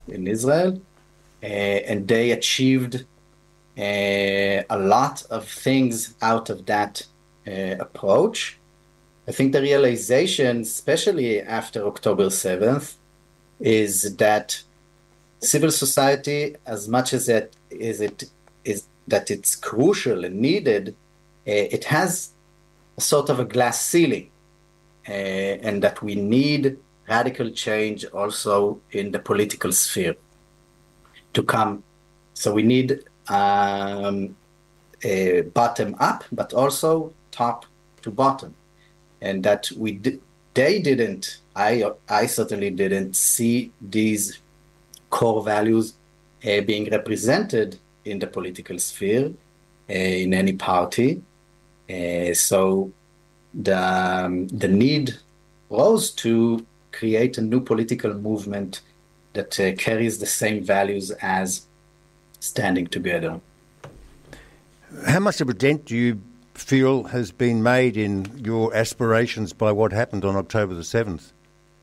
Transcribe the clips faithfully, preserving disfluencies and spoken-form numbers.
in Israel, uh, and they achieved uh, a lot of things out of that uh, approach. I think the realization, especially after October seventh, is that civil society, as much as it is it is that it's crucial and needed, uh, it has a sort of a glass ceiling, uh, and that we need radical change also in the political sphere to come. So we need um, a bottom up, but also top to bottom, and that we di- they didn't. I I certainly didn't see these core values uh, being represented in the political sphere uh, in any party. Uh, so the um, the need rose to create a new political movement that uh, carries the same values as standing together. How much of a dent do you feel has been made in your aspirations by what happened on October the seventh?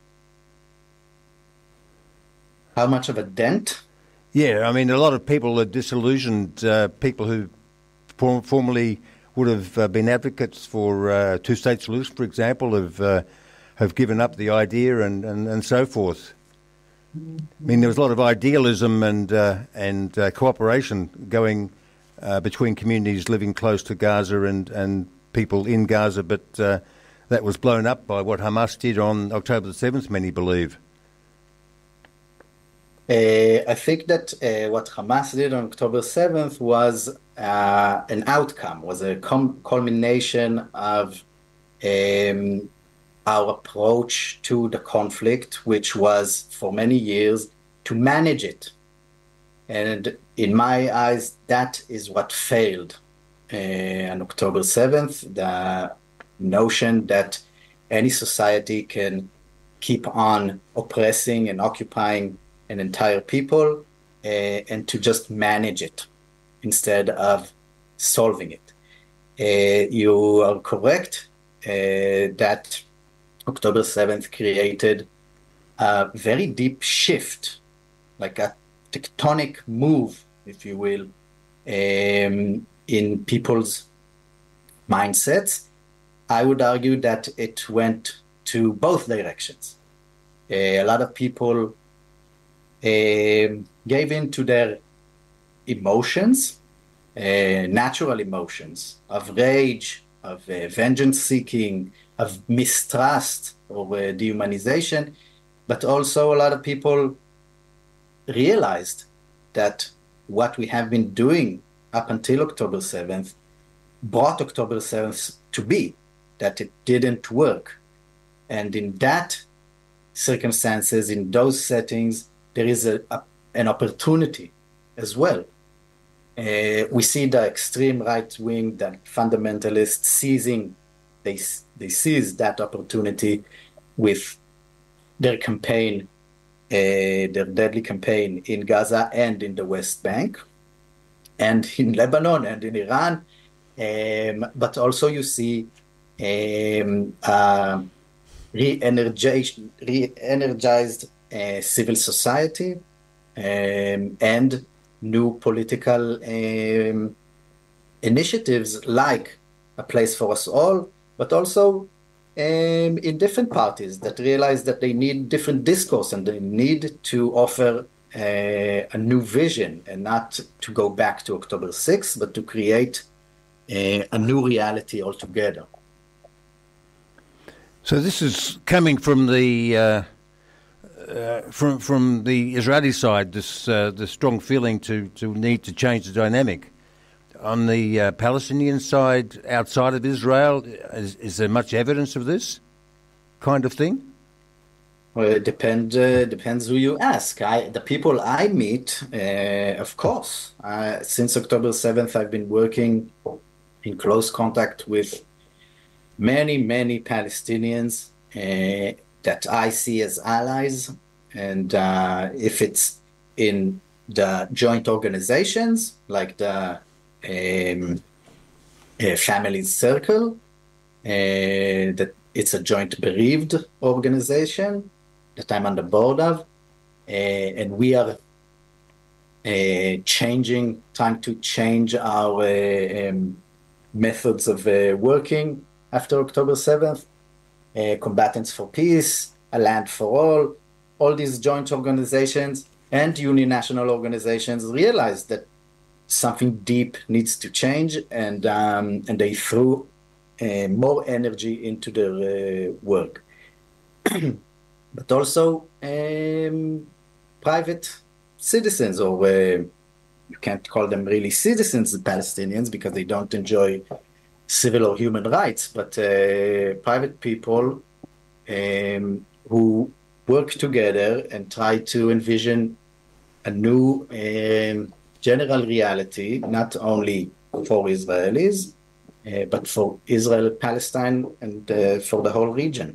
How much of a dent? Yeah, I mean, a lot of people are disillusioned, uh, people who for- formerly would have uh, been advocates for uh, two-state solution, for example, have, uh, have given up the idea and, and, and so forth. I mean, there was a lot of idealism and, uh, and uh, cooperation going uh, between communities living close to Gaza and, and people in Gaza, but uh, that was blown up by what Hamas did on October the seventh, many believe. Uh, I think that uh, what Hamas did on October seventh was uh, an outcome, was a com- culmination of um, our approach to the conflict, which was for many years to manage it. And in my eyes, that is what failed uh, on October seventh, the notion that any society can keep on oppressing and occupying an entire people uh, and to just manage it instead of solving it. Uh, you are correct uh, that October seventh created a very deep shift, like a tectonic move, if you will, um, in people's mindsets. I would argue that it went to both directions. Uh, a lot of people um, gave in to their emotions, uh, natural emotions of rage, of uh, vengeance seeking, of mistrust or uh, dehumanization, but also a lot of people realized that what we have been doing up until October seventh brought October seventh to be, that it didn't work. And in that circumstances, in those settings, there is a, a, an opportunity as well. Uh, we see the extreme right wing, the fundamentalists seizing, they, they seize that opportunity with their campaign, uh, their deadly campaign in Gaza and in the West Bank, and in Lebanon and in Iran. Um, but also you see um, uh, re-energized, re-energized uh, civil society um, and new political um, initiatives like A Place for Us All, but also um, in different parties that realize that they need different discourse and they need to offer uh, a new vision and not to go back to October sixth, but to create uh, a new reality altogether. So this is coming from the uh, uh, from from the Israeli side. This uh, the strong feeling to, to need to change the dynamic. On the uh, Palestinian side, outside of Israel, is, is there much evidence of this kind of thing? Well, it depend, uh, depends who you ask. I, the people I meet, uh, of course, uh, since October seventh, I've been working in close contact with many, many Palestinians uh, that I see as allies. And uh, if it's in the joint organizations, like the um, uh, Families Circle, uh, that it's a joint bereaved organization that I'm on the board of, uh, and we are uh, changing, trying to change our uh, um, methods of uh, working after October seventh. Uh, Combatants for Peace, A Land for All, all these joint organizations and uninational organizations realized that something deep needs to change, and um, and they threw uh, more energy into their uh, work. But also um, private citizens, or uh, you can't call them really citizens, the Palestinians, because they don't enjoy civil or human rights, but uh, private people um, who work together and try to envision a new um, general reality, not only for Israelis, uh, but for Israel, Palestine, and uh, for the whole region.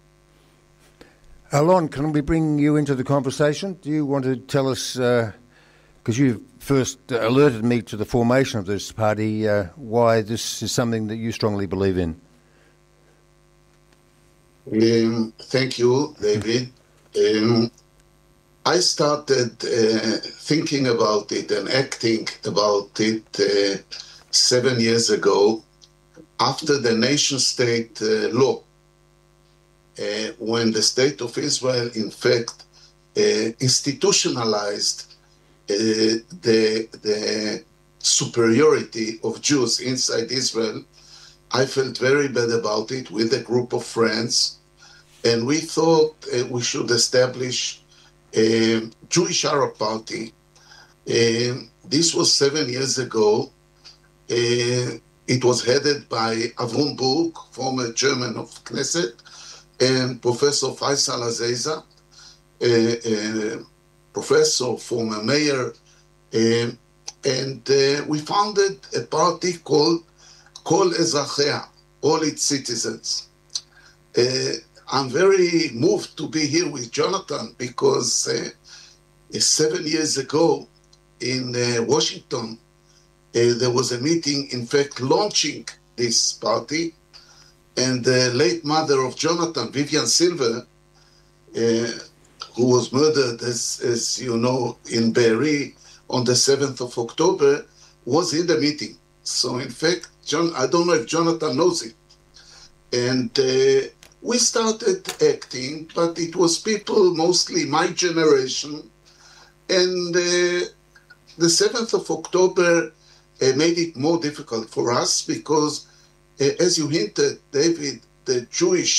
Alon, can we bring you into the conversation? Do you want to tell us, because uh, you first alerted me to the formation of this party, uh, why this is something that you strongly believe in? Um, thank you, David. Um, I started uh, thinking about it and acting about it uh, seven years ago after the nation-state uh, law, uh, when the State of Israel, in fact, uh, institutionalized uh, the, the superiority of Jews inside Israel. I felt very bad about it with a group of friends, and we thought uh, we should establish a Jewish Arab Party. Uh, this was seven years ago. Uh, it was headed by Avron Burg, former chairman of Knesset, and Professor Faisal Azeiza, uh, uh, professor, former mayor, uh, and uh, we founded a party called Kol Ezrachea, all its citizens. Uh, I'm very moved to be here with Jonathan because uh, seven years ago in uh, Washington, uh, there was a meeting, in fact, launching this party, and the late mother of Jonathan, Vivian Silver, uh, who was murdered, as, as you know, in Be'eri on the seventh of October, was in the meeting. So, in fact, John, I don't know if Jonathan knows it. And uh, we started acting, but it was people, mostly my generation. And uh, the seventh of October uh, made it more difficult for us because, uh, as you hinted, David, the Jewish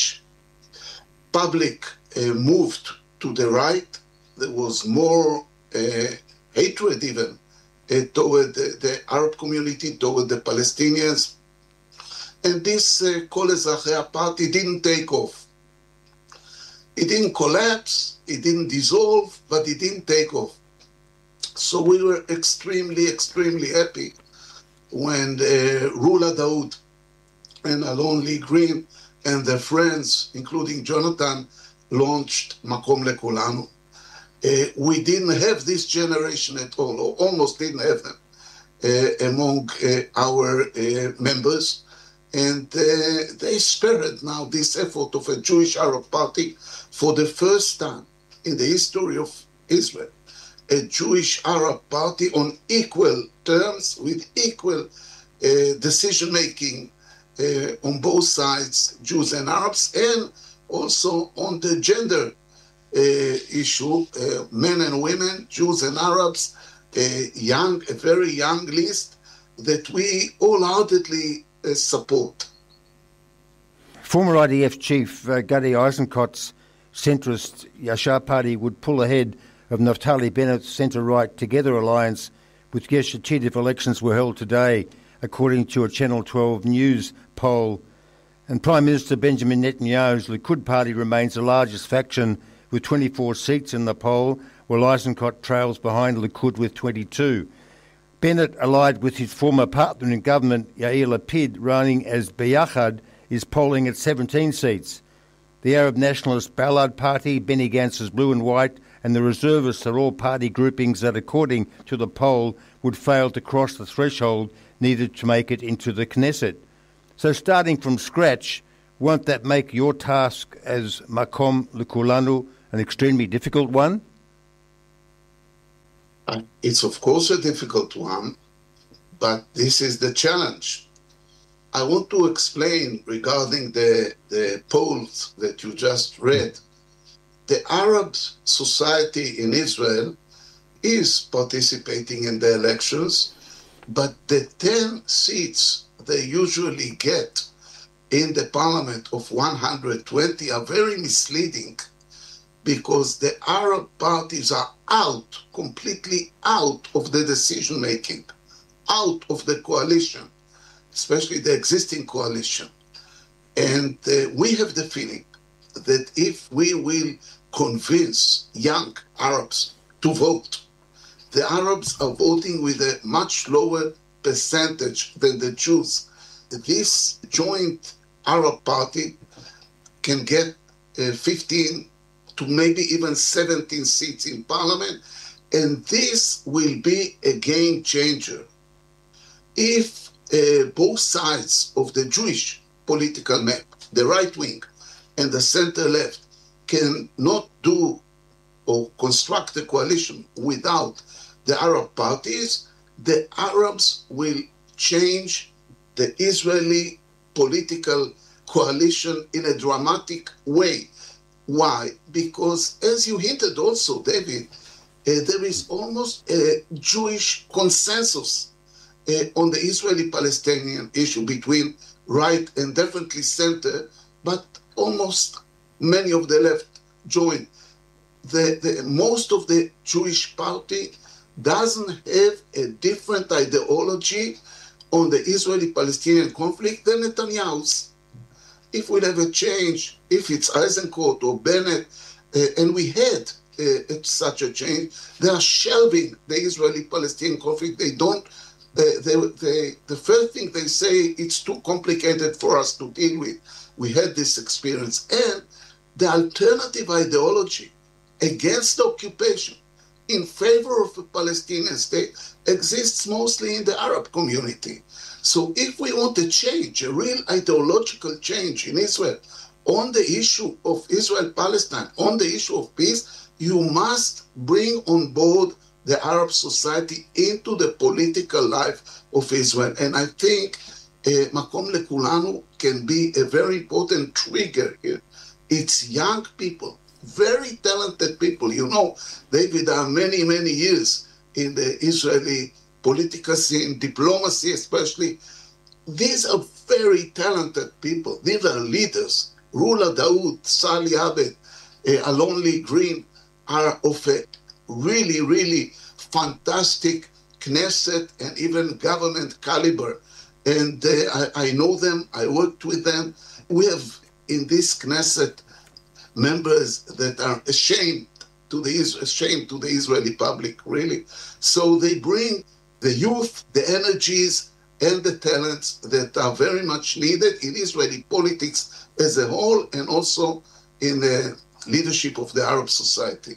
public uh, moved to the right. There was more uh, hatred even uh, toward the, the Arab community, toward the Palestinians. And this uh, Kol Ezrachea party didn't take off. It didn't collapse, it didn't dissolve, but it didn't take off. So we were extremely, extremely happy when uh, Rula Daoud and Alon Lee Green and their friends, including Jonathan, launched Makom Lekulanu. Uh, we didn't have this generation at all, or almost didn't have them uh, among uh, our uh, members. And uh, they spared now this effort of a Jewish Arab party for the first time in the history of Israel. A Jewish Arab party on equal terms, with equal uh, decision-making uh, on both sides, Jews and Arabs, and also on the gender uh, issue, uh, men and women, Jews and Arabs, a young, a very young list that we wholeheartedly uh, support. Former I D F chief uh, Gadi Eisenkot's centrist Yashar Party would pull ahead of Naftali Bennett's centre-right Together alliance with Yesh Atid if elections were held today, according to a Channel twelve News poll. And Prime Minister Benjamin Netanyahu's Likud party remains the largest faction with twenty-four seats in the poll, while Eisenkot trails behind Likud with twenty-two. Bennett, allied with his former partner in government, Yair Lapid, running as Beyachad, is polling at seventeen seats. The Arab Nationalist Balad Party, Benny Gantz's Blue and White, and the Reservists are all party groupings that, according to the poll, would fail to cross the threshold needed to make it into the Knesset. So starting from scratch, won't that make your task as Makom Lekulanu an extremely difficult one? Uh, It's of course a difficult one, but this is the challenge. I want to explain regarding the, the polls that you just read. The Arab society in Israel is participating in the elections, but the ten seats they usually get in the parliament of one hundred twenty are very misleading, because the Arab parties are out, completely out of the decision making, out of the coalition, especially the existing coalition. And uh, we have the feeling that if we will convince young Arabs to vote, the Arabs are voting with a much lower percentage than the Jews. This joint Arab party can get uh, fifteen to maybe even seventeen seats in parliament, and this will be a game changer. If uh, both sides of the Jewish political map, the right wing and the center left, cannot do or construct a coalition without the Arab parties, the Arabs will change the Israeli political coalition in a dramatic way. Why? Because, as you hinted also, David, uh, there is almost a Jewish consensus uh, on the Israeli-Palestinian issue between right and definitely center, but almost many of the left join. The, the, most of the Jewish party doesn't have a different ideology on the Israeli-Palestinian conflict than Netanyahu's. If we'll have a change, if it's Eisenkot or Bennett, uh, and we had uh, such a change, they are shelving the Israeli-Palestinian conflict. They don't, uh, they, they, the first thing they say, it's too complicated for us to deal with. We had this experience. And the alternative ideology against the occupation in favor of a Palestinian state exists mostly in the Arab community. So if we want a change, a real ideological change in Israel on the issue of Israel-Palestine, on the issue of peace, you must bring on board the Arab society into the political life of Israel. And I think uh, Makom Lekulanu can be a very important trigger here. It's young people, very talented people. You know, David, there are many, many years in the Israeli political scene, diplomacy especially. These are very talented people. These are leaders. Rula Daoud, Sali Abed, uh, Alon Lee Green are of a really, really fantastic Knesset and even government caliber. And uh, I, I know them, I worked with them. We have in this Knesset members that are ashamed to the ashamed to the Israeli public, really. So they bring the youth, the energies, and the talents that are very much needed in Israeli politics as a whole, and also in the leadership of the Arab society.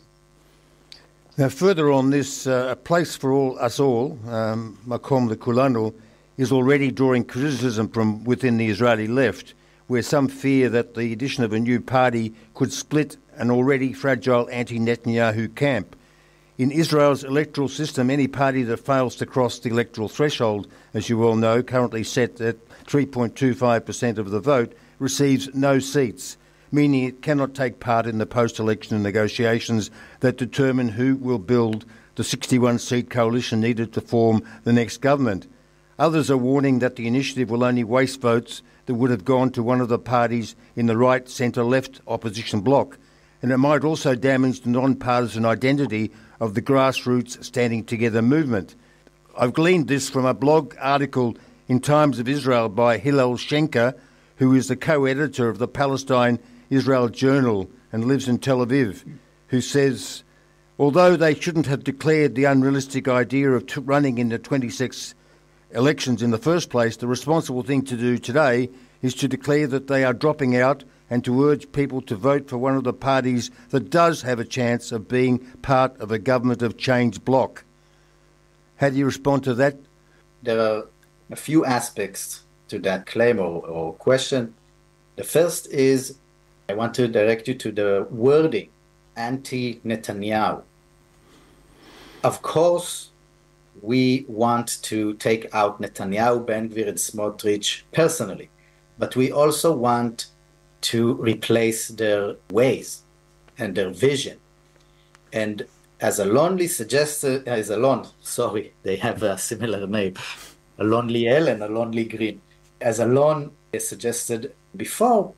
Now, further on this, uh, a place for all us all, um, Makom Lekulanu, is already drawing criticism from within the Israeli left, where some fear that the addition of a new party could split an already fragile anti-Netanyahu camp. In Israel's electoral system, any party that fails to cross the electoral threshold, as you all know, currently set at three point two five percent of the vote, receives no seats, meaning it cannot take part in the post-election negotiations that determine who will build the sixty-one seat coalition needed to form the next government. Others are warning that the initiative will only waste votes that would have gone to one of the parties in the right, centre-left opposition bloc, and it might also damage the non-partisan identity of the grassroots Standing Together movement. I've gleaned this from a blog article in Times of Israel by Hillel Shenker, who is the co-editor of the Palestine-Israel Journal and lives in Tel Aviv, who says, although they shouldn't have declared the unrealistic idea of t- running in the twenty-six elections in the first place, the responsible thing to do today is to declare that they are dropping out and to urge people to vote for one of the parties that does have a chance of being part of a government of change bloc. How do you respond to that? There are a few aspects to that claim or, or question. The first is, I want to direct you to the wording, anti-Netanyahu. Of course, we want to take out Netanyahu, Ben Gvir, and Smotrich personally, but we also want to replace their ways and their vision. And as Alon suggested, as Alon, sorry, they have a similar name, Alon Liel and Alon Lee Green. As Alon suggested before,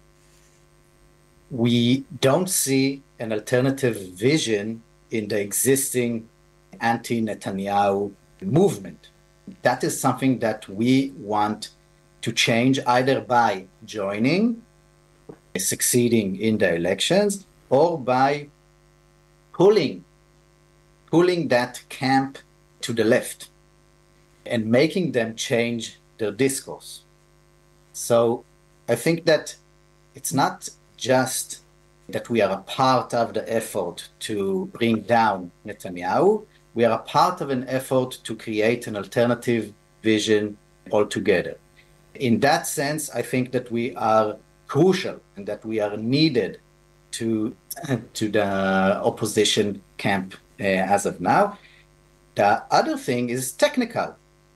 we don't see an alternative vision in the existing anti-Netanyahu movement. That is something that we want to change either by joining, succeeding in the elections, or by pulling, pulling that camp to the left and making them change their discourse. So I think that it's not just that we are a part of the effort to bring down Netanyahu, we are a part of an effort to create an alternative vision altogether. In that sense, I think that we are crucial and that we are needed to, to the opposition camp uh, as of now. The other thing is technical.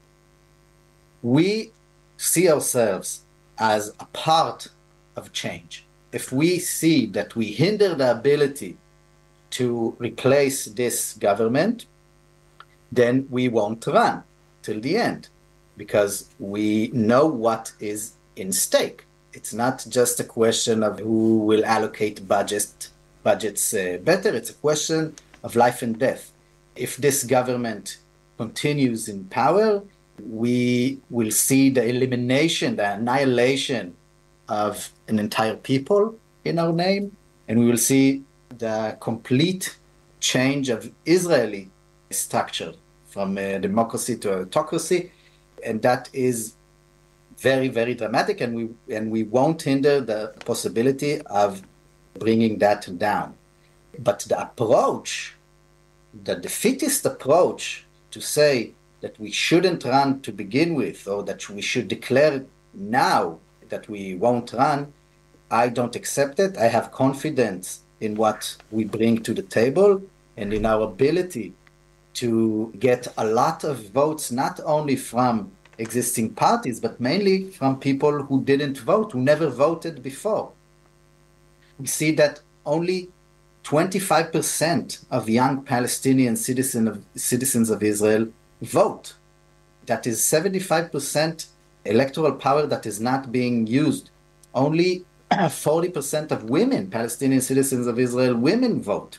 We see ourselves as a part of change. If we see that we hinder the ability to replace this government, then we won't run till the end, because we know what is in stake. It's not just a question of who will allocate budget, budgets uh, better, it's a question of life and death. If this government continues in power, we will see the elimination, the annihilation of an entire people in our name, and we will see the complete change of Israeli structure from a democracy to autocracy, and that is very, very dramatic, and we and we won't hinder the possibility of bringing that down. But the approach, the defeatist approach to say that we shouldn't run to begin with, or that we should declare now that we won't run, I don't accept it. I have confidence in what we bring to the table and in our ability to get a lot of votes, not only from existing parties, but mainly from people who didn't vote, who never voted before. We see that only twenty-five percent of young Palestinian citizen of, citizens of Israel vote. That is seventy-five percent electoral power that is not being used. Only forty percent of women, Palestinian citizens of Israel, women vote.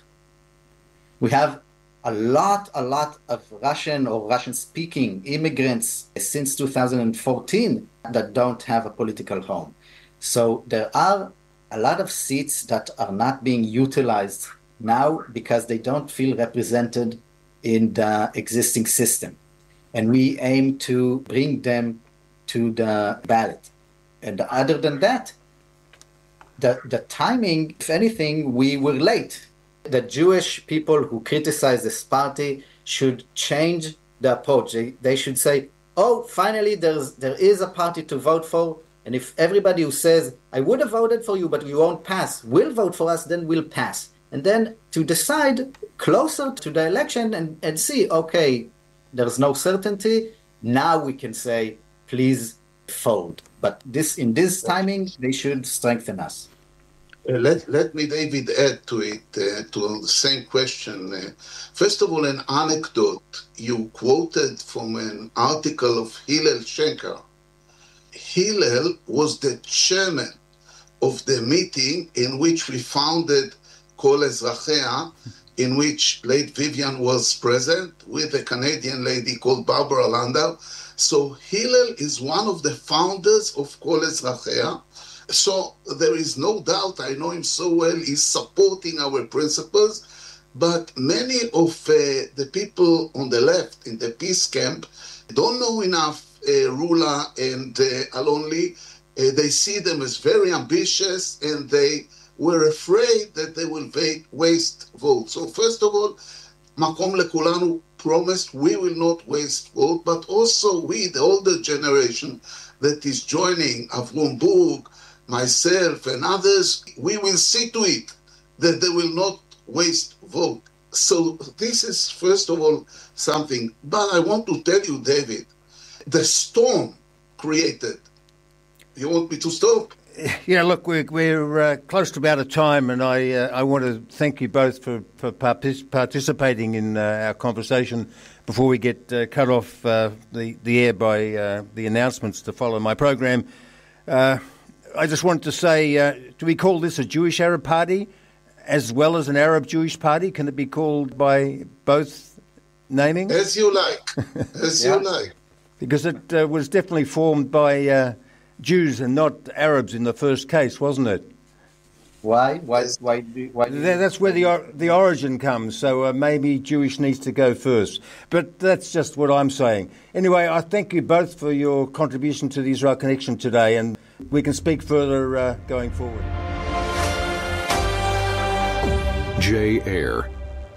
We have a lot, a lot of Russian or Russian-speaking immigrants since two thousand fourteen that don't have a political home. So there are a lot of seats that are not being utilized now because they don't feel represented in the existing system. And we aim to bring them to the ballot. And other than that, the, the timing, if anything, we were late. The Jewish people who criticize this party should change the approach. They, they should say, oh, finally there's, there is a party to vote for, and if everybody who says, I would have voted for you, but you won't pass, will vote for us, then we'll pass. And then to decide closer to the election and, and see, okay, there's no certainty, now we can say, please fold. But this in this timing, they should strengthen us. Uh, let, let me, David, add to it, uh, to the same question. Uh, first of all, an anecdote. You quoted from an article of Hillel Shenker. Hillel was the chairman of the meeting in which we founded Kol Ezrachea, in which late Vivian was present with a Canadian lady called Barbara Landau. So Hillel is one of the founders of Kol Ezrachea. So there is no doubt, I know him so well, he's supporting our principles, but many of uh, the people on the left in the peace camp don't know enough uh, Rula and uh, Alon Lee. Uh, they see them as very ambitious, and they were afraid that they will va- waste votes. So first of all, Makom Lekulanu promised we will not waste vote, but also we, the older generation that is joining, Avrom Burg, myself and others, we will see to it that they will not waste vote. So this is, first of all, something. But I want to tell you, David, the storm created. You want me to stop? Yeah, look, we're, we're uh, close to about a time, and I uh, I want to thank you both for, for partic- participating in uh, our conversation before we get uh, cut off uh, the, the air by uh, the announcements to follow my program. Uh, I just wanted to say, uh, do we call this a Jewish Arab party as well as an Arab Jewish party? Can it be called by both naming? As you like, as yeah. you like. Because it uh, was definitely formed by uh, Jews and not Arabs in the first case, wasn't it? Why? Why? Why? Do, why do that's where the or, the origin comes. So uh, maybe Jewish needs to go first. But that's just what I'm saying. Anyway, I thank you both for your contribution to the Israel Connection today, and we can speak further uh, going forward. J. Ayer.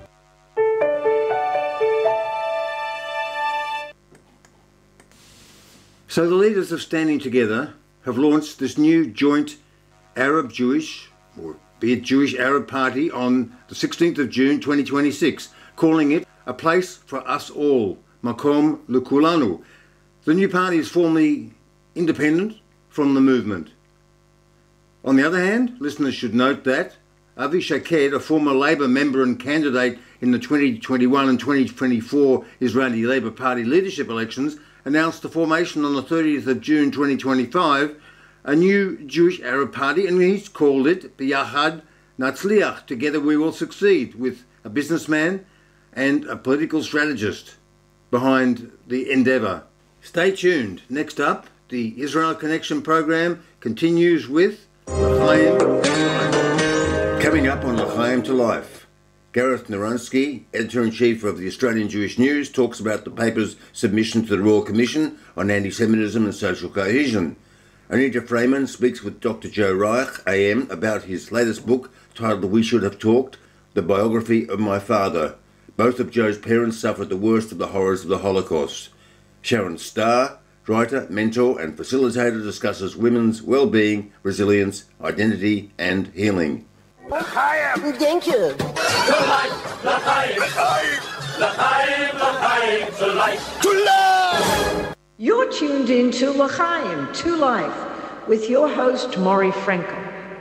So the leaders of Standing Together have launched this new joint Arab-Jewish, or be it Jewish-Arab party on the sixteenth of June twenty twenty-six, calling it A Place for Us All, Makom Lekulanu. The new party is formally independent from the movement. On the other hand, listeners should note that Avi Shaked, a former Labour member and candidate in the twenty twenty-one and twenty twenty-four Israeli Labour Party leadership elections, announced the formation on the thirtieth of June twenty twenty-five a new Jewish Arab party, and he's called it B'Yachad Natzliach, Together We Will Succeed, with a businessman and a political strategist behind the endeavour. Stay tuned. Next up, the Israel Connection program continues with L'chaim to Life. Coming up on L'chaim to Life, Gareth Narunsky, Editor-in-Chief of the Australian Jewish News, talks about the paper's submission to the Royal Commission on Anti-Semitism and Social Cohesion. Anita Freeman speaks with Doctor Joe Reich, A M, about his latest book titled We Should Have Talked, The Biography of My Father. Both of Joe's parents suffered the worst of the horrors of the Holocaust. Sharon Starr, writer, mentor and facilitator, discusses women's well-being, resilience, identity and healing. L'chaim! Thank you. To life! L'chaim! L'chaim! L'chaim! L'chaim! To life! To life! You're tuned in to L'chaim, to Life, with your host, Maury Frankel.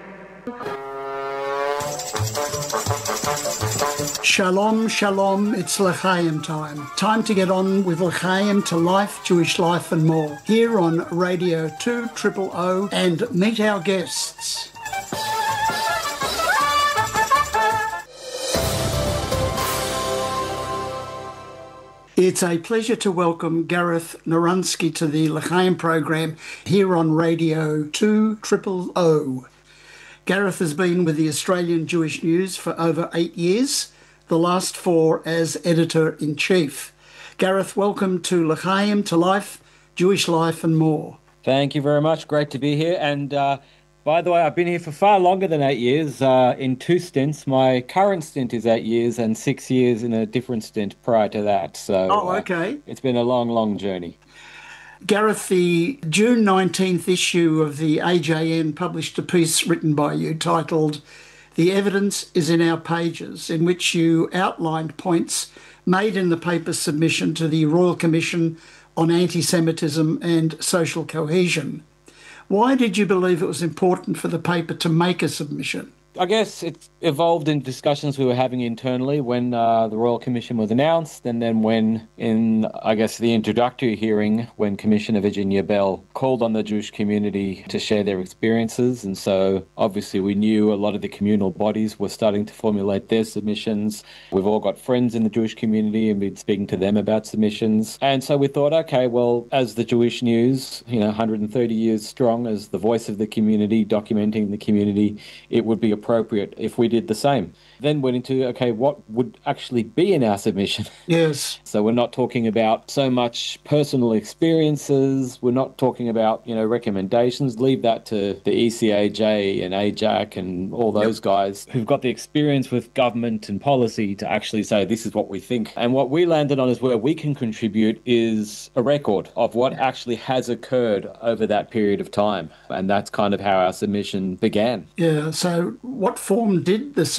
Shalom, shalom, it's L'chaim time. Time to get on with L'chaim to Life, Jewish Life and more. Here on Radio two O O and meet our guests. It's a pleasure to welcome Gareth Narunsky to the L'chaim program here on Radio two O O O. Gareth has been with the Australian Jewish News for over eight years, the last four as Editor-in-Chief. Gareth, welcome to L'chaim to Life, Jewish Life and more. Thank you very much. Great to be here. And uh, by the way, I've been here for far longer than eight years uh, in two stints. My current stint is eight years and six years in a different stint prior to that. So oh, okay. Uh, it's been a long, long journey. Gareth, the June nineteenth issue of the A J N published a piece written by you titled The Evidence is in Our Pages, in which you outlined points made in the paper's submission to the Royal Commission on Anti-Semitism and Social Cohesion. Why did you believe it was important for the paper to make a submission? I guess it evolved in discussions we were having internally when uh, the Royal Commission was announced, and then when, in, I guess, the introductory hearing, when Commissioner Virginia Bell called on the Jewish community to share their experiences. And so, obviously, we knew a lot of the communal bodies were starting to formulate their submissions. We've all got friends in the Jewish community and been speaking to them about submissions. And so we thought, okay, well, as the Jewish News, you know, one hundred thirty years strong, as the voice of the community, documenting the community, it would be a appropriate if we did the same. Then went into, okay, what would actually be in our submission? Yes. So we're not talking about so much personal experiences. We're not talking about, you know, recommendations. Leave that to the E C A J and A J A C and all those yep. guys who've got the experience with government and policy to actually say this is what we think. And what we landed on is where we can contribute is a record of what actually has occurred over that period of time. And that's kind of how our submission began. Yeah, so what form did the submission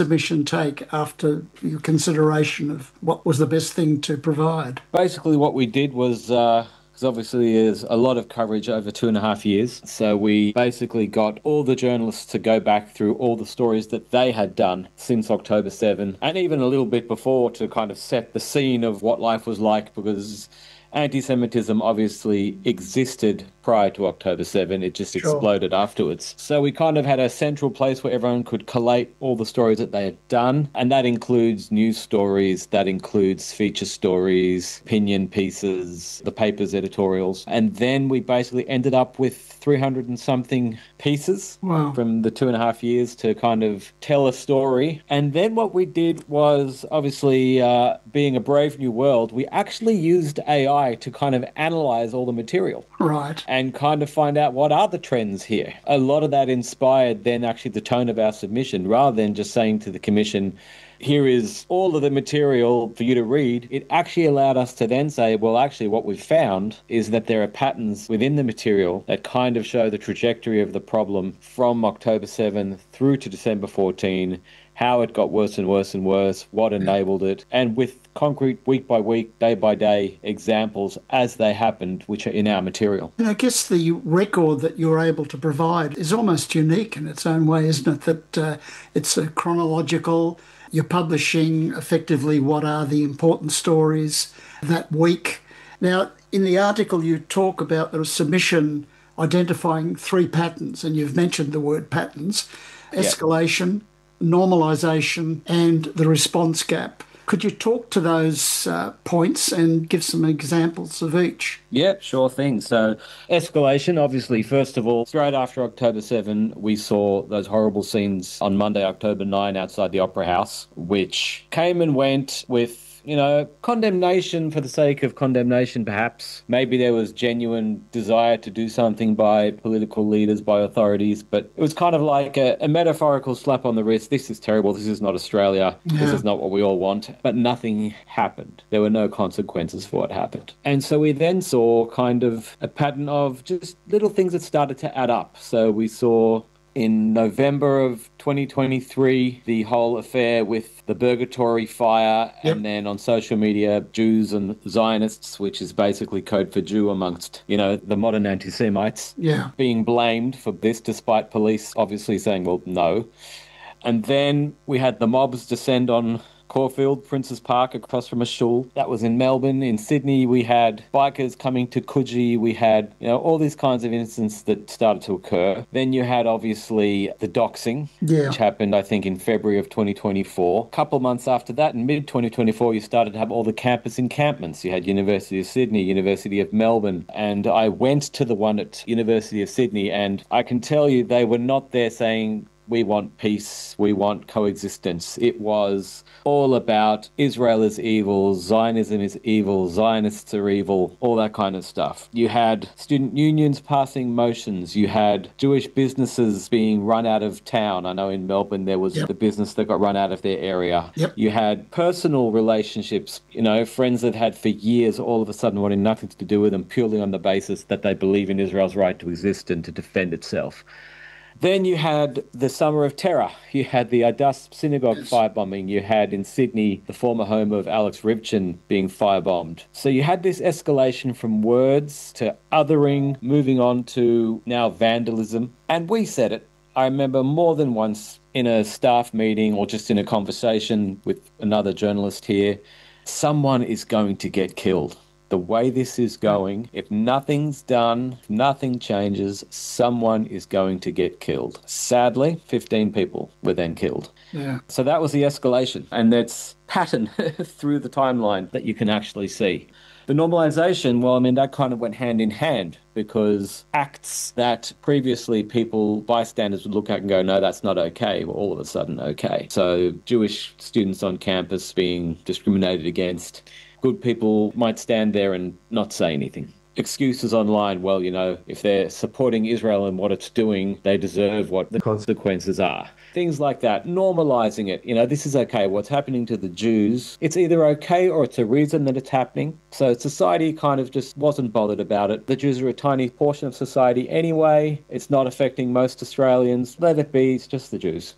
take after your consideration of what was the best thing to provide? Basically, what we did was, uh, because obviously there's a lot of coverage over two and a half years, so we basically got all the journalists to go back through all the stories that they had done since October seventh, and even a little bit before, to kind of set the scene of what life was like, because anti-Semitism obviously existed prior to October seventh. It just Sure. exploded afterwards. So we kind of had a central place where everyone could collate all the stories that they had done. And that includes news stories, that includes feature stories, opinion pieces, the paper's editorials. And then we basically ended up with three hundred and something pieces Wow. from the two and a half years to kind of tell a story. And then what we did was, obviously, uh, being a brave new world, we actually used A I to kind of analyze all the material Right. and kind of find out what are the trends here. A lot of that inspired then actually the tone of our submission, rather than just saying to the Commission, here is all of the material for you to read. It actually allowed us to then say, well, actually what we've found is that there are patterns within the material that kind of show the trajectory of the problem from October seventh through to December fourteenth, how it got worse and worse and worse, what enabled it, and with concrete week by week, day by day examples as they happened, which are in our material. And I guess the record that you're able to provide is almost unique in its own way, isn't it? That uh, it's a chronological, you're publishing effectively what are the important stories that week. Now, in the article you talk about the submission identifying three patterns, and you've mentioned the word patterns: escalation, normalisation, and the response gap. Could you talk to those uh, points and give some examples of each? Yeah, sure thing. So escalation, obviously, first of all, straight after October seventh, we saw those horrible scenes on Monday, October ninth, outside the Opera House, which came and went with, you know, condemnation for the sake of condemnation, perhaps. Maybe there was genuine desire to do something by political leaders, by authorities, but it was kind of like a, a metaphorical slap on the wrist. This is terrible. This is not Australia. Yeah. This is not what we all want. But nothing happened. There were no consequences for what happened. And so we then saw kind of a pattern of just little things that started to add up. So we saw in November of twenty twenty-three, the whole affair with the Purgatory fire, Yep. and then on social media, Jews and Zionists, which is basically code for Jew amongst, you know, the modern anti-Semites, Yeah. being blamed for this, despite police obviously saying, well, no. And then we had the mobs descend on Caulfield, Princes Park, across from a shul. That was in Melbourne. In Sydney, we had bikers coming to Coogee. We had, you know, all these kinds of incidents that started to occur. Then you had, obviously, the doxing, Yeah. which happened, I think, in February of twenty twenty-four. A couple of months after that, in mid twenty twenty-four, you started to have all the campus encampments. You had University of Sydney, University of Melbourne, and I went to the one at University of Sydney, and I can tell you they were not there saying, we want peace, we want coexistence. It was all about Israel is evil, Zionism is evil, Zionists are evil, all that kind of stuff. You had student unions passing motions. You had Jewish businesses being run out of town. I know in Melbourne there was Yep. the business that got run out of their area. Yep. You had personal relationships, you know, friends that had for years all of a sudden wanting nothing to do with them purely on the basis that they believe in Israel's right to exist and to defend itself. Then you had the Summer of Terror. You had the Adass Synagogue firebombing. You had in Sydney the former home of Alex Rivchin being firebombed. So you had this escalation from words to othering, moving on to now vandalism. And we said it. I remember more than once in a staff meeting or just in a conversation with another journalist here, someone is going to get killed. The way this is going, if nothing's done, if nothing changes, someone is going to get killed. Sadly, fifteen people were then killed. Yeah. So that was the escalation, and that's pattern through the timeline that you can actually see. The normalization, well, I mean, that kind of went hand in hand because acts that previously people, bystanders would look at and go, no, that's not okay, were all of a sudden okay. So Jewish students on campus being discriminated against, good people might stand there and not say anything. Excuses online, well, you know, if they're supporting Israel and what it's doing, they deserve what the consequences are. Things like that, normalizing it. You know, this is okay. What's happening to the Jews, it's either okay or it's a reason that it's happening. So society kind of just wasn't bothered about it. The Jews are a tiny portion of society anyway. It's not affecting most Australians. Let it be. It's just the Jews.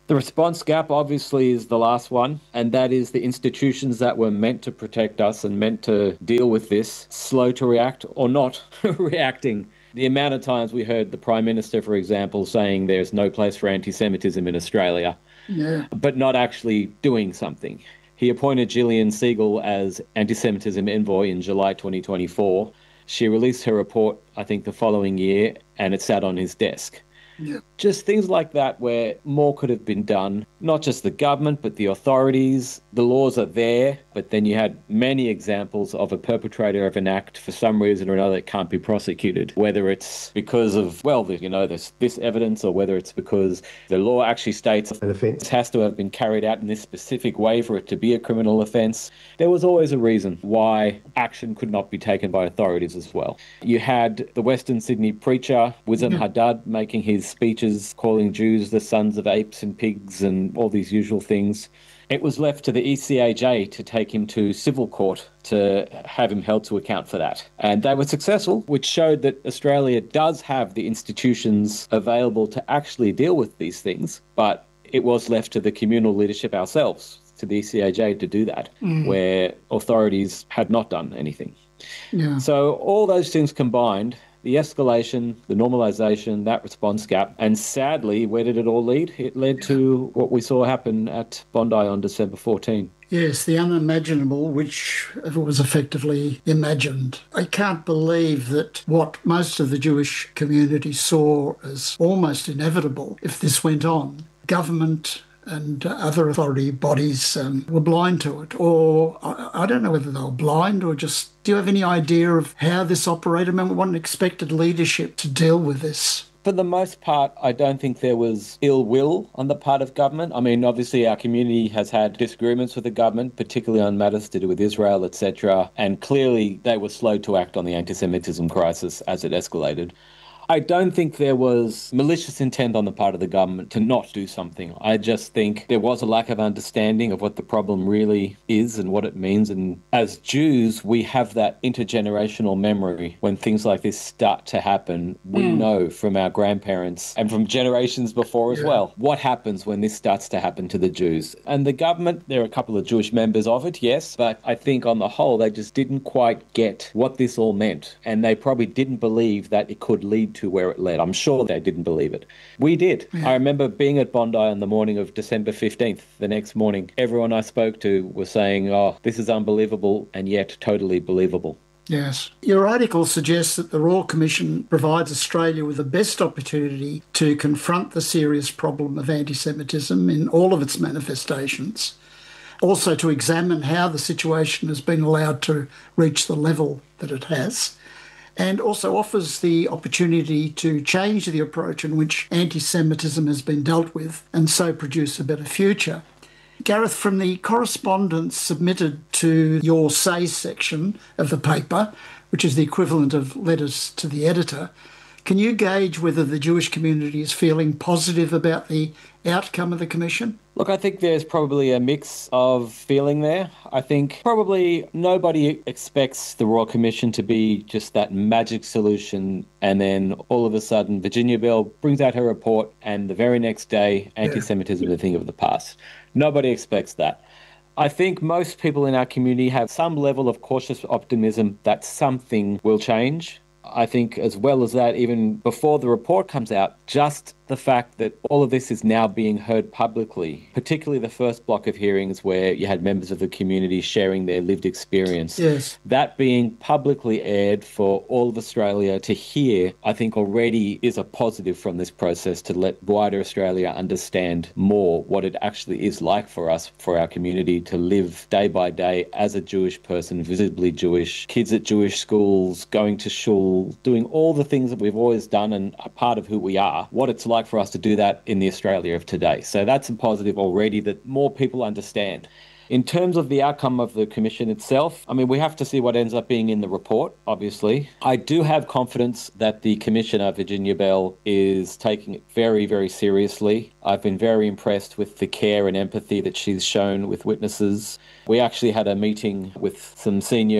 The response gap obviously is the last one, and that is the institutions that were meant to protect us and meant to deal with this, slow to react or not reacting. The amount of times we heard the Prime Minister, for example, saying there's no place for anti-Semitism in Australia, yeah. but not actually doing something. He appointed Gillian Siegel as anti-Semitism envoy in July twenty twenty-four. She released her report, I think, the following year, and it sat on his desk. Yeah. Just things like that where more could have been done. Not just the government, but the authorities. The laws are there, but then you had many examples of a perpetrator of an act for some reason or another that can't be prosecuted. Whether it's because of, well, you know, there's this evidence, or whether it's because the law actually states an offence has to have been carried out in this specific way for it to be a criminal offence. There was always a reason why action could not be taken by authorities as well. You had the Western Sydney preacher, Wissam Yeah. Haddad, making his speeches calling Jews the sons of apes and pigs and all these usual things. It was left to the E C A J to take him to civil court to have him held to account for that. And they were successful, which showed that Australia does have the institutions available to actually deal with these things, but it was left to the communal leadership ourselves, to the E C A J, to do that, Mm. where authorities had not done anything. Yeah. So all those things combined, the escalation, the normalisation, that response gap, and sadly, where did it all lead? It led to what we saw happen at Bondi on December fourteenth. Yes, the unimaginable, which was effectively imagined. I can't believe that what most of the Jewish community saw as almost inevitable, if this went on, government and other authority bodies um, were blind to it. Or I, I don't know whether they were blind or just, do you have any idea of how this operated? I mean, one expected leadership to deal with this. For the most part, I don't think there was ill will on the part of government. I mean, obviously our community has had disagreements with the government, particularly on matters to do with Israel, et cetera. And clearly they were slow to act on the anti-Semitism crisis as it escalated. I don't think there was malicious intent on the part of the government to not do something. I just think there was a lack of understanding of what the problem really is and what it means. And as Jews, we have that intergenerational memory. When things like this start to happen, we Mm. know from our grandparents and from generations before as Yeah. well, what happens when this starts to happen to the Jews. And the government, there are a couple of Jewish members of it, yes, but I think on the whole, they just didn't quite get what this all meant. And they probably didn't believe that it could lead to where it led. I'm sure they didn't believe it. We did. Yeah. I remember being at Bondi on the morning of December fifteenth. The next morning, everyone I spoke to was saying, oh, this is unbelievable and yet totally believable. Yes. Your article suggests that the Royal Commission provides Australia with the best opportunity to confront the serious problem of anti-Semitism in all of its manifestations. Also to examine how the situation has been allowed to reach the level that it has, and also offers the opportunity to change the approach in which anti-Semitism has been dealt with and so produce a better future. Gareth, from the correspondence submitted to your Say section of the paper, which is the equivalent of letters to the editor, can you gauge whether the Jewish community is feeling positive about the outcome of the Commission? Look, I think there's probably a mix of feeling there. I think probably nobody expects the Royal Commission to be just that magic solution and then all of a sudden Virginia Bell brings out her report and the very next day anti-Semitism is a thing of the past. Nobody expects that. I think most people in our community have some level of cautious optimism that something will change. I think as well as that, even before the report comes out, just the fact that all of this is now being heard publicly, particularly the first block of hearings where you had members of the community sharing their lived experience. Yes. That being publicly aired for all of Australia to hear, I think already is a positive from this process to let wider Australia understand more what it actually is like for us, for our community to live day by day as a Jewish person, visibly Jewish, kids at Jewish schools, going to shul, doing all the things that we've always done and are part of who we are, what it's like for us to do that in the Australia of today. So that's a positive already that more people understand. In terms of the outcome of the Commission itself, I mean, we have to see what ends up being in the report, obviously. I do have confidence that the Commissioner, Virginia Bell, is taking it very, very seriously. I've been very impressed with the care and empathy that she's shown with witnesses. We actually had a meeting with some senior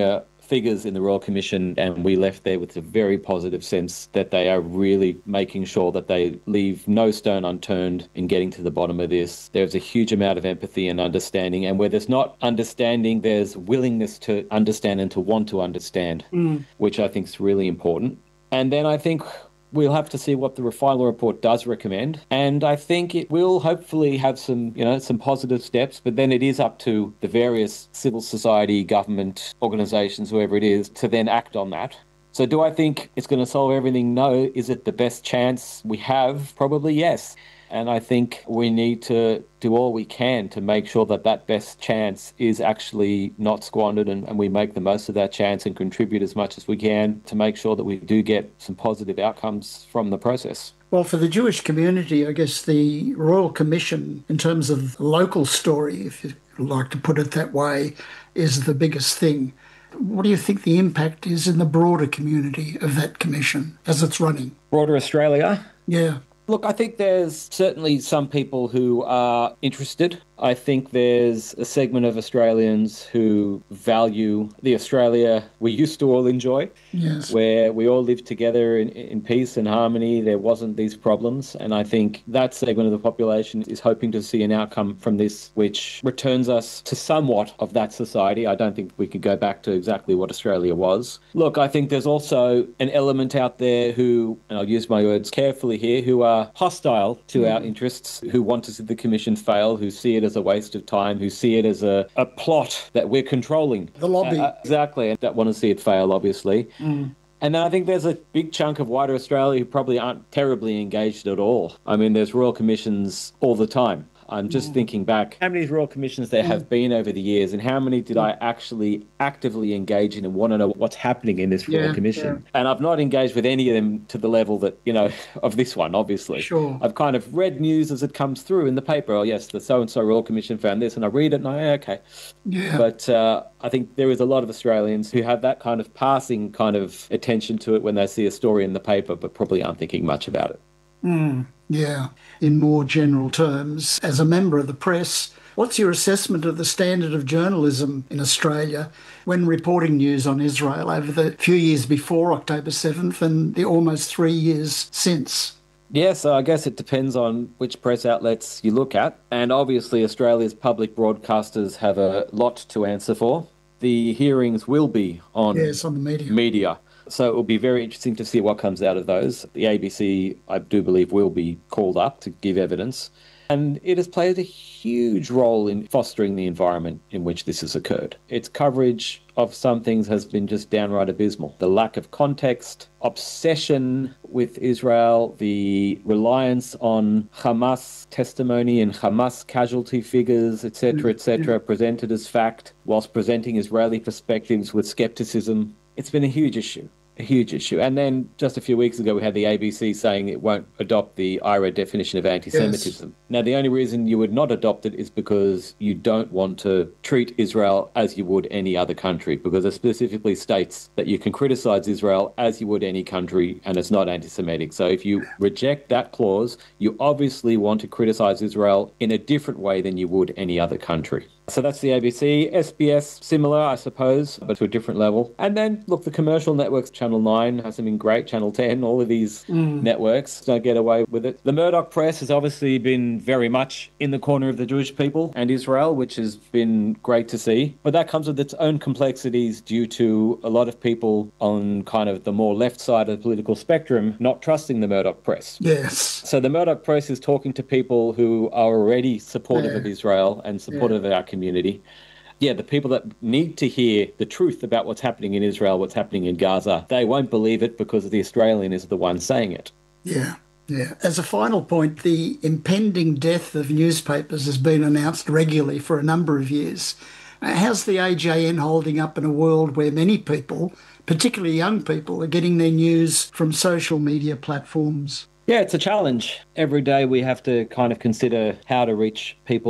figures in the Royal Commission, and we left there with a very positive sense that they are really making sure that they leave no stone unturned in getting to the bottom of this. There's a huge amount of empathy and understanding, and where there's not understanding, there's willingness to understand and to want to understand, mm. which I think is really important. And then I think we'll have to see what the final report does recommend. And I think it will hopefully have some, you know, some positive steps, but then it is up to the various civil society, government, organisations, whoever it is, to then act on that. So do I think it's going to solve everything? No. Is it the best chance we have? Probably yes. And I think we need to do all we can to make sure that that best chance is actually not squandered, and, and we make the most of that chance and contribute as much as we can to make sure that we do get some positive outcomes from the process. Well, for the Jewish community, I guess the Royal Commission, in terms of the local story, if you like to put it that way, is the biggest thing. What do you think the impact is in the broader community of that commission as it's running? Broader Australia? Yeah. Look, I think there's certainly some people who are interested. I think there's a segment of Australians who value the Australia we used to all enjoy, yes. where we all lived together in, in peace and harmony. There wasn't these problems. And I think that segment of the population is hoping to see an outcome from this which returns us to somewhat of that society. I don't think we could go back to exactly what Australia was. Look, I think there's also an element out there who, and I'll use my words carefully here, who are hostile to mm. our interests, who want to see the Commission fail, who see it as a waste of time, who see it as a, a plot that we're controlling. The lobby. Uh, exactly, and that want to see it fail, obviously. Mm. And then I think there's a big chunk of wider Australia who probably aren't terribly engaged at all. I mean, there's Royal Commissions all the time. I'm just mm. thinking back, how many Royal Commissions there mm. have been over the years, and how many did I actually actively engage in and want to know what's happening in this Royal yeah, Commission? Yeah. And I've not engaged with any of them to the level that, you know, of this one, obviously. Sure. I've kind of read news as it comes through in the paper. Oh, yes, the so-and-so Royal Commission found this, and I read it and I, okay. Yeah. But uh, I think there is a lot of Australians who have that kind of passing kind of attention to it when they see a story in the paper, but probably aren't thinking much about it. Mm, yeah. In more general terms, as a member of the press, what's your assessment of the standard of journalism in Australia when reporting news on Israel over the few years before October seventh and the almost three years since? Yes, I guess it depends on which press outlets you look at. And obviously Australia's public broadcasters have a lot to answer for. The hearings will be on, yes, on the media. media. So it will be very interesting to see what comes out of those. The A B C, I do believe, will be called up to give evidence. And it has played a huge role in fostering the environment in which this has occurred. Its coverage of some things has been just downright abysmal. The lack of context, obsession with Israel, the reliance on Hamas testimony and Hamas casualty figures, et cetera, et cetera, presented as fact, whilst presenting Israeli perspectives with skepticism. It's been a huge issue, a huge issue. And then just a few weeks ago, we had the A B C saying it won't adopt the I R A definition of anti-Semitism. Yes. Now, the only reason you would not adopt it is because you don't want to treat Israel as you would any other country, because it specifically states that you can criticize Israel as you would any country, and it's not anti-Semitic. So if you reject that clause, you obviously want to criticize Israel in a different way than you would any other country. So that's the A B C. S B S, similar, I suppose, but to a different level. And then, look, the commercial networks, Channel nine hasn't been great, Channel ten, all of these mm. networks don't get away with it. The Murdoch press has obviously been very much in the corner of the Jewish people and Israel, which has been great to see. But that comes with its own complexities due to a lot of people on kind of the more left side of the political spectrum not trusting the Murdoch press. Yes. So the Murdoch press is talking to people who are already supportive yeah. of Israel and supportive yeah. of our community. community. Yeah, the people that need to hear the truth about what's happening in Israel, what's happening in Gaza, they won't believe it because the Australian is the one saying it. Yeah, yeah. As a final point, the impending death of newspapers has been announced regularly for a number of years. How's the A J N holding up in a world where many people, particularly young people, are getting their news from social media platforms? Yeah, it's a challenge. Every day we have to kind of consider how to reach people.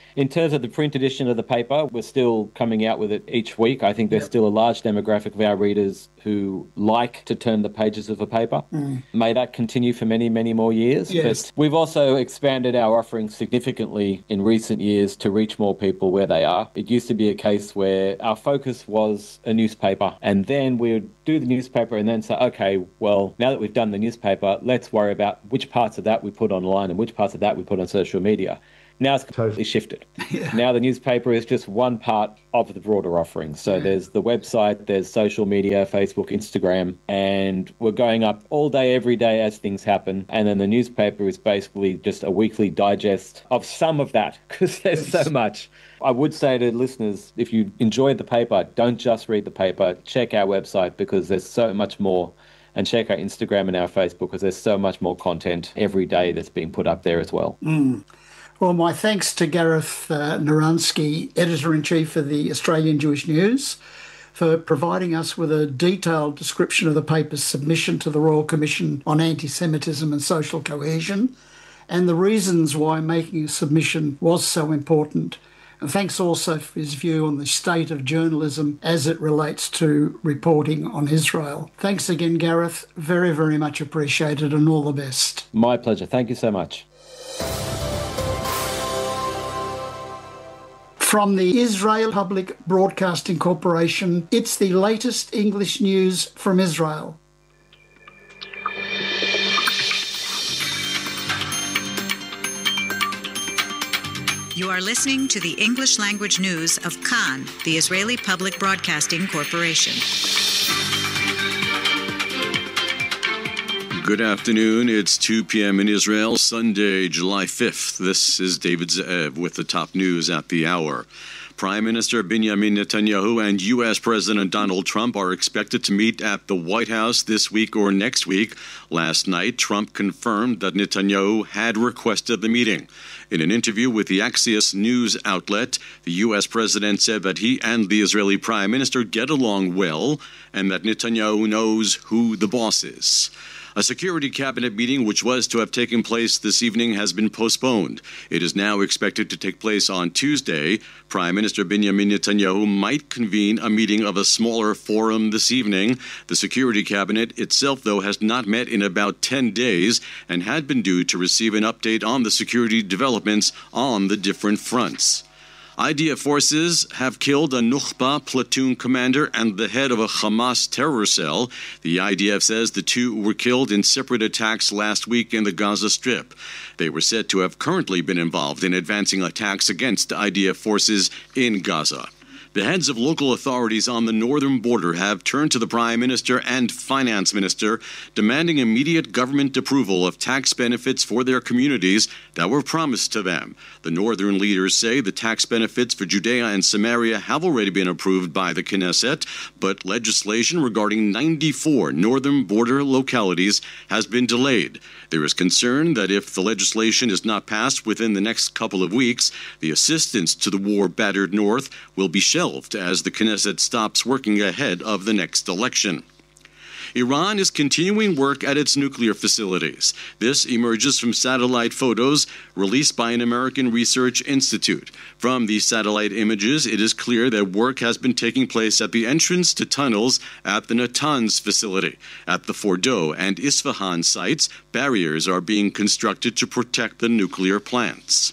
In terms of the print edition of the paper, we're still coming out with it each week. I think there's still a large demographic of our readers who like to turn the pages of a paper. Mm. May that continue for many, many more years. Yes. But we've also expanded our offering significantly in recent years to reach more people where they are. It used to be a case where our focus was a newspaper, and then we would do the newspaper and then say, okay, well, now that we've done the newspaper, let's worry about which parts of that we put online and which parts of that we put on social media. Now it's completely shifted. Yeah. Now the newspaper is just one part of the broader offering. So yeah. there's the website, there's social media, Facebook, Instagram, and we're going up all day, every day as things happen. And then the newspaper is basically just a weekly digest of some of that, because there's so much. I would say to listeners, if you enjoyed the paper, don't just read the paper, check our website, because there's so much more. And check our Instagram and our Facebook, because there's so much more content every day that's being put up there as well. Mm. Well, my thanks to Gareth uh, Narunsky, Editor-in-Chief of the Australian Jewish News, for providing us with a detailed description of the paper's submission to the Royal Commission on Anti-Semitism and Social Cohesion, and the reasons why making a submission was so important. And thanks also for his view on the state of journalism as it relates to reporting on Israel. Thanks again, Gareth. Very, very much appreciated, and all the best. My pleasure. Thank you so much. From the Israel Public Broadcasting Corporation, it's the latest English news from Israel. You are listening to the English language news of Kan, the Israeli Public Broadcasting Corporation. Good afternoon. It's two p.m. in Israel, Sunday, July fifth. This is David Ze'ev with the top news at the hour. Prime Minister Benjamin Netanyahu and U S. President Donald Trump are expected to meet at the White House this week or next week. Last night, Trump confirmed that Netanyahu had requested the meeting. In an interview with the Axios news outlet, the U S president said that he and the Israeli prime minister get along well and that Netanyahu knows who the boss is. A security cabinet meeting, which was to have taken place this evening, has been postponed. It is now expected to take place on Tuesday. Prime Minister Benjamin Netanyahu might convene a meeting of a smaller forum this evening. The security cabinet itself, though, has not met in about ten days and had been due to receive an update on the security developments on the different fronts. I D F forces have killed a Nukhba platoon commander and the head of a Hamas terror cell. The I D F says the two were killed in separate attacks last week in the Gaza Strip. They were said to have currently been involved in advancing attacks against I D F forces in Gaza. The heads of local authorities on the northern border have turned to the Prime Minister and Finance Minister, demanding immediate government approval of tax benefits for their communities that were promised to them. The northern leaders say the tax benefits for Judea and Samaria have already been approved by the Knesset, but legislation regarding ninety-four northern border localities has been delayed. There is concern that if the legislation is not passed within the next couple of weeks, the assistance to the war-battered north will be shelved as the Knesset stops working ahead of the next election. Iran is continuing work at its nuclear facilities. This emerges from satellite photos released by an American research institute. From these satellite images, it is clear that work has been taking place at the entrance to tunnels at the Natanz facility. At the Fordow and Isfahan sites, barriers are being constructed to protect the nuclear plants.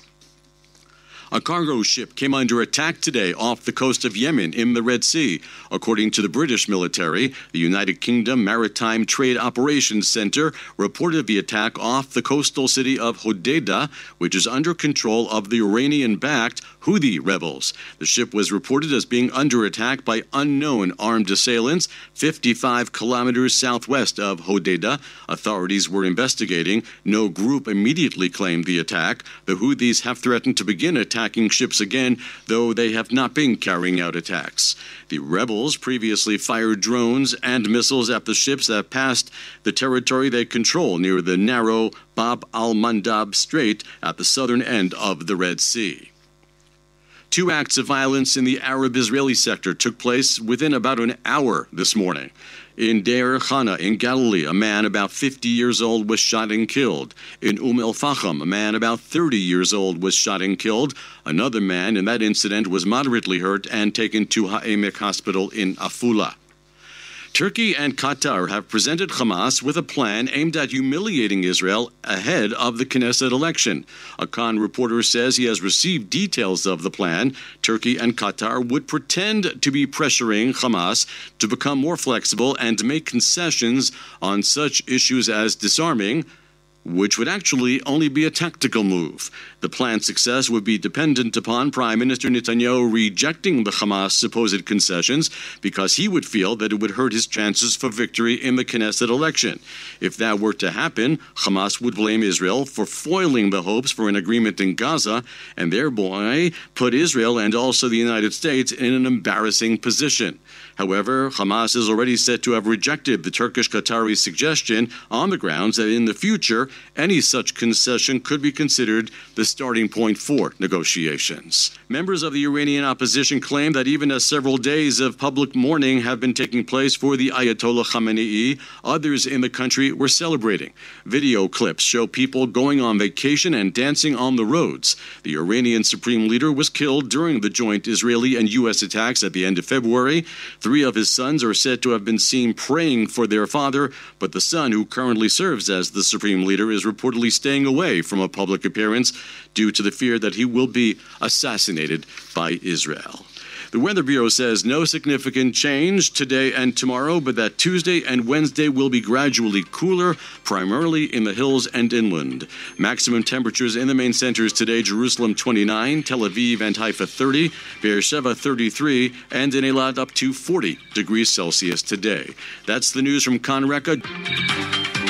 A cargo ship came under attack today off the coast of Yemen in the Red Sea. According to the British military, the United Kingdom Maritime Trade Operations Centre reported the attack off the coastal city of Hodeidah, which is under control of the Iranian-backed Houthi rebels. The ship was reported as being under attack by unknown armed assailants fifty-five kilometers southwest of Hodeidah. Authorities were investigating. No group immediately claimed the attack. The Houthis have threatened to begin attacking ships again, though they have not been carrying out attacks. The rebels previously fired drones and missiles at the ships that passed the territory they control near the narrow Bab al-Mandab Strait at the southern end of the Red Sea. Two acts of violence in the Arab-Israeli sector took place within about an hour this morning. In Deir Chana in Galilee, a man about fifty years old was shot and killed. In Umm el-Faham, a man about thirty years old was shot and killed. Another man in that incident was moderately hurt and taken to Ha'emek Hospital in Afula. Turkey and Qatar have presented Hamas with a plan aimed at humiliating Israel ahead of the Knesset election. A Khan reporter says he has received details of the plan. Turkey and Qatar would pretend to be pressuring Hamas to become more flexible and make concessions on such issues as disarming, which would actually only be a tactical move. The plan's success would be dependent upon Prime Minister Netanyahu rejecting the Hamas supposed concessions because he would feel that it would hurt his chances for victory in the Knesset election. If that were to happen, Hamas would blame Israel for foiling the hopes for an agreement in Gaza and thereby put Israel and also the United States in an embarrassing position. However, Hamas is already said to have rejected the Turkish-Qatari suggestion on the grounds that in the future, any such concession could be considered the starting point for negotiations. Members of the Iranian opposition claim that even as several days of public mourning have been taking place for the Ayatollah Khamenei, others in the country were celebrating. Video clips show people going on vacation and dancing on the roads. The Iranian supreme leader was killed during the joint Israeli and U S attacks at the end of February. Three of his sons are said to have been seen praying for their father, but the son, who currently serves as the supreme leader, is reportedly staying away from a public appearance due to the fear that he will be assassinated by Israel. The Weather Bureau says no significant change today and tomorrow, but that Tuesday and Wednesday will be gradually cooler, primarily in the hills and inland. Maximum temperatures in the main centers today: Jerusalem twenty-nine, Tel Aviv and Haifa thirty, Beersheba thirty-three, and in Eilat up to forty degrees Celsius today. That's the news from Khan Reka.